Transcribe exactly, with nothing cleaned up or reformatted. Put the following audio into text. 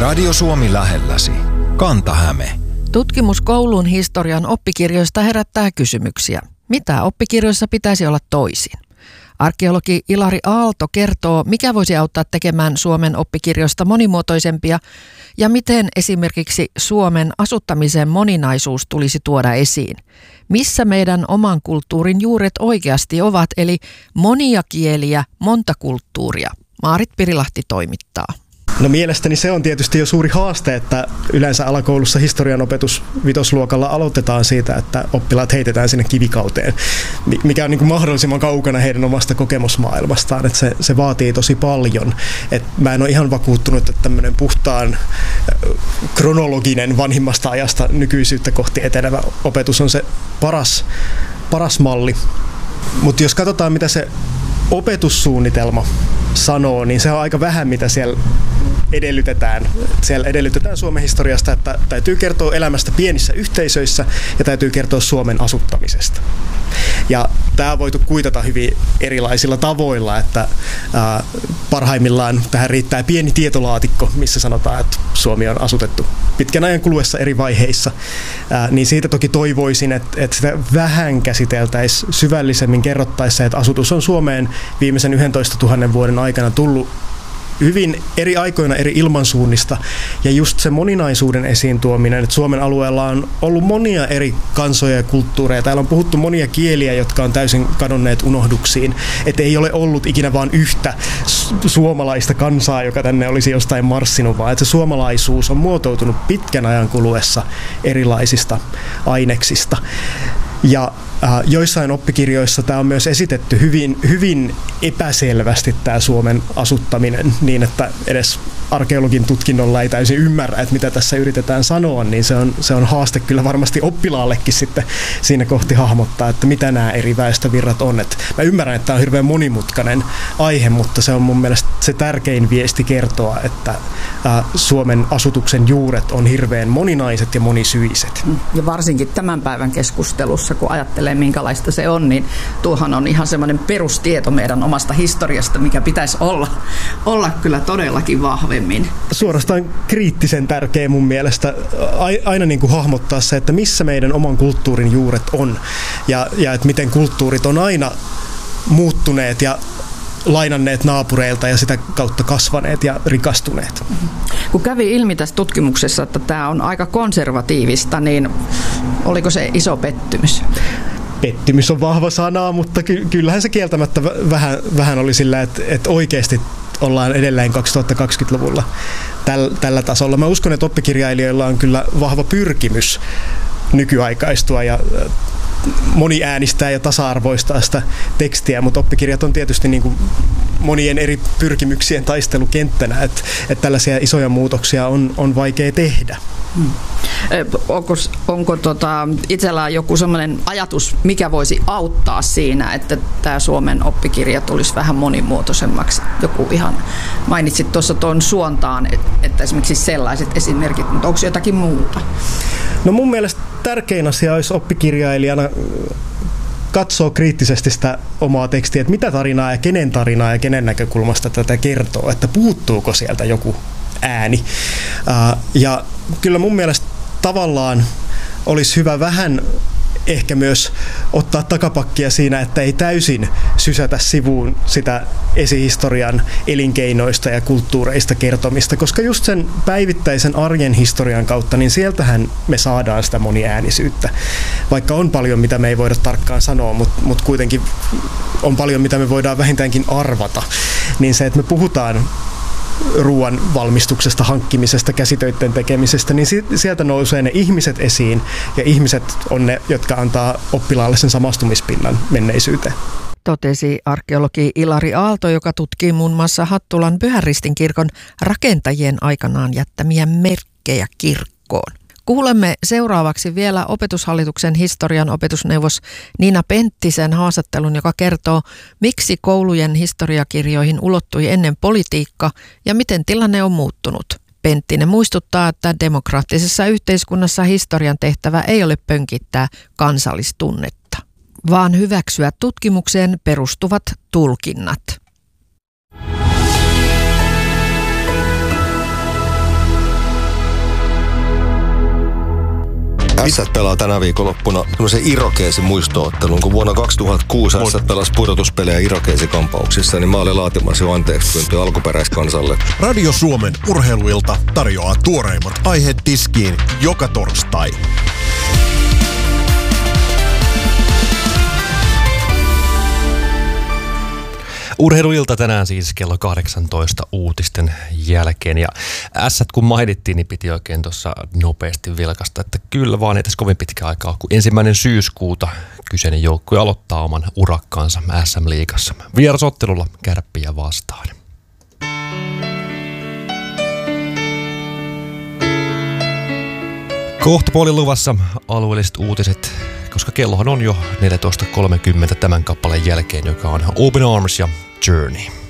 Radio Suomi lähelläsi. Kanta-Häme. Tutkimus koulun historian oppikirjoista herättää kysymyksiä. Mitä oppikirjoissa pitäisi olla toisin? Arkeologi Ilari Aalto kertoo, mikä voisi auttaa tekemään Suomen oppikirjoista monimuotoisempia ja miten esimerkiksi Suomen asuttamisen moninaisuus tulisi tuoda esiin. Missä meidän oman kulttuurin juuret oikeasti ovat, eli monia kieliä, monta kulttuuria. Maarit Pirilahti toimittaa. No mielestäni se on tietysti jo suuri haaste, että yleensä alakoulussa historian opetus vitosluokalla aloitetaan siitä, että oppilaat heitetään sinne kivikauteen, mikä on niin kuin mahdollisimman kaukana heidän omasta kokemusmaailmastaan, että se, se vaatii tosi paljon. Et mä en ole ihan vakuuttunut, että tämmöinen puhtaan kronologinen vanhimmasta ajasta nykyisyyttä kohti etenevä opetus on se paras, paras malli. Mutta jos katsotaan, mitä se opetussuunnitelma sanoo, niin se on aika vähän, mitä siellä edellytetään. Siellä edellytetään Suomen historiasta, että täytyy kertoa elämästä pienissä yhteisöissä ja täytyy kertoa Suomen asuttamisesta. Ja tämä on voitu kuitata hyvin erilaisilla tavoilla, että ää, parhaimmillaan tähän riittää pieni tietolaatikko, missä sanotaan, että Suomi on asutettu pitkän ajan kuluessa eri vaiheissa. Ää, niin siitä toki toivoisin, että, että sitä vähän käsiteltäisiin syvällisemmin, kerrottaisiin, että asutus on Suomeen viimeisen yhdentoista tuhannen vuoden aikana tullut hyvin eri aikoina eri ilmansuunnista ja just se moninaisuuden esiin tuominen, että Suomen alueella on ollut monia eri kansoja ja kulttuureja. Täällä on puhuttu monia kieliä, jotka on täysin kadonneet unohduksiin. Että ei ole ollut ikinä vain yhtä suomalaista kansaa, joka tänne olisi jostain marssinut, vaan että se suomalaisuus on muotoutunut pitkän ajan kuluessa erilaisista aineksista. Ja äh, joissain oppikirjoissa tämä on myös esitetty hyvin, hyvin epäselvästi tämä Suomen asuttaminen niin, että edes arkeologin tutkinnolla ei täysin ymmärrä, että mitä tässä yritetään sanoa, niin se on, se on haaste kyllä varmasti oppilaallekin sitten siinä kohti hahmottaa, että mitä nämä eri väestövirrat on. Et mä ymmärrän, että tämä on hirveän monimutkainen aihe, mutta se on mun mielestä se tärkein viesti kertoa, että äh, Suomen asutuksen juuret on hirveän moninaiset ja monisyiset. Ja varsinkin tämän päivän keskustelussa, kun ajattelee minkälaista se on, niin tuohan on ihan semmoinen perustieto meidän omasta historiasta, mikä pitäisi olla, olla kyllä todellakin vahvemmin. Suorastaan kriittisen tärkeä mun mielestä aina niin kuin hahmottaa se, että missä meidän oman kulttuurin juuret on ja, ja että miten kulttuurit on aina muuttuneet ja lainanneet naapureilta ja sitä kautta kasvaneet ja rikastuneet. Kun kävi ilmi tässä tutkimuksessa, että tämä on aika konservatiivista, niin oliko se iso pettymys? Pettymys on vahva sana, mutta ky- kyllähän se kieltämättä vähän, vähän oli sillä, että, että oikeasti ollaan edelleen kaksituhattakaksikymmentäluvulla täl, tällä tasolla. Mä uskon, että oppikirjailijoilla on kyllä vahva pyrkimys nykyaikaistua ja moni äänistää ja tasa-arvoistaa sitä tekstiä, mutta oppikirjat on tietysti niin kuin monien eri pyrkimyksien taistelukenttänä, että, että tällaisia isoja muutoksia on, on vaikea tehdä. Hmm. Onko, onko tota, itsellään joku sellainen ajatus, mikä voisi auttaa siinä, että tämä Suomen oppikirja tulisi vähän monimuotoisemmaksi? Joku ihan mainitsit tuossa tuon suontaan, että esimerkiksi sellaiset esimerkit, mutta onko jotakin muuta? No mun mielestä tärkein asia olisi oppikirjailijana katsoa kriittisesti sitä omaa tekstiä, että mitä tarinaa ja kenen tarinaa ja kenen näkökulmasta tätä kertoo, että puuttuuko sieltä joku ääni. Ja kyllä mun mielestä tavallaan olisi hyvä vähän ehkä myös ottaa takapakkia siinä, että ei täysin sysätä sivuun sitä esihistorian elinkeinoista ja kulttuureista kertomista, koska just sen päivittäisen arjen historian kautta, niin sieltähän me saadaan sitä moniäänisyyttä. Vaikka on paljon, mitä me ei voida tarkkaan sanoa, mutta mut kuitenkin on paljon, mitä me voidaan vähintäänkin arvata, niin se, että me puhutaan ruoan valmistuksesta, hankkimisesta, käsitöiden tekemisestä, niin sieltä nousee ne ihmiset esiin, ja ihmiset on ne, jotka antaa oppilaalle sen samastumispinnan menneisyyteen. Totesi arkeologi Ilari Aalto, joka tutkii muun muassa Hattulan Pyhän Ristin kirkon rakentajien aikanaan jättämiä merkkejä kirkkoon. Kuulemme seuraavaksi vielä Opetushallituksen historian opetusneuvos Niina Penttisen haastattelun, joka kertoo, miksi koulujen historiakirjoihin ulottui ennen politiikka ja miten tilanne on muuttunut. Penttinen muistuttaa, että demokraattisessa yhteiskunnassa historian tehtävä ei ole pönkittää kansallistunnetta, vaan hyväksyä tutkimukseen perustuvat tulkinnat. Ässät pelaa tänä viikonloppuna semmoisen Irokeesin muistoottelun, kun vuonna kaksituhattakuusi Ässät pelasi pudotuspelejä Irokeesikampauksissa, niin mä olin laatimassa jo anteeksi pyyntöä alkuperäiskansalle. Radio Suomen urheiluilta tarjoaa tuoreimmat aiheet tiskiin joka torstai. Urheiluilta tänään siis kello kahdeksantoista uutisten jälkeen. Ja ässät kun mainittiin, niin piti oikein tuossa nopeasti vilkasta, että kyllä vaan ei tässä kovin pitkä aikaa, kun ensimmäinen syyskuuta kyseinen joukkue aloittaa oman urakkaansa äs äm-liigassa. Vierasottelulla Kärppiä vastaan. Kohta puolin luvassa alueelliset uutiset, koska kellohan on jo neljätoista kolmekymmentä tämän kappaleen jälkeen, joka on Open Arms ja Journey.